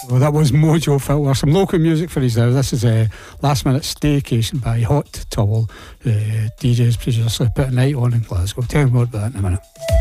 Well, that was Mojo Filter. Some local music for us there. This is a Last Minute Staycation by Hot Towel. DJs previously put a night on in Glasgow. Tell me more about that in a minute.